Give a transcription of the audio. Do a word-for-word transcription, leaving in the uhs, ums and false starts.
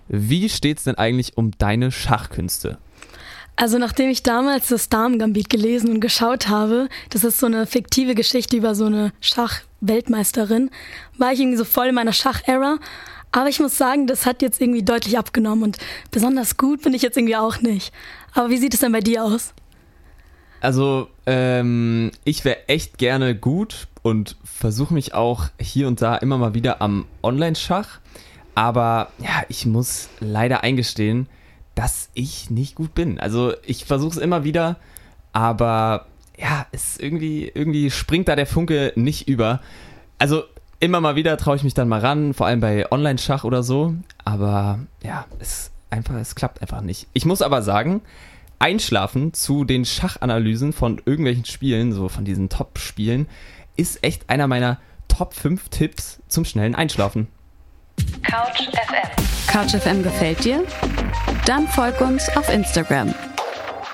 Wie steht's denn eigentlich um deine Schachkünste? Also nachdem ich damals das Damen-Gambit gelesen und geschaut habe, das ist so eine fiktive Geschichte über so eine Schach-Weltmeisterin, war ich irgendwie so voll in meiner Schach-Era. Aber ich muss sagen, das hat jetzt irgendwie deutlich abgenommen und besonders gut bin ich jetzt irgendwie auch nicht. Aber wie sieht es denn bei dir aus? Also ähm, ich wäre echt gerne gut und versuche mich auch hier und da immer mal wieder am Online-Schach. Aber ja, ich muss leider eingestehen, dass ich nicht gut bin. Also ich versuche es immer wieder, aber ja, es irgendwie, irgendwie springt da der Funke nicht über. Also immer mal wieder traue ich mich dann mal ran, vor allem bei Online-Schach oder so. Aber ja, es, einfach, es klappt einfach nicht. Ich muss aber sagen, Einschlafen zu den Schachanalysen von irgendwelchen Spielen, so von diesen Top-Spielen, ist echt einer meiner Top fünf Tipps zum schnellen Einschlafen. Couch F M. Couch F M gefällt dir? Dann folg uns auf Instagram.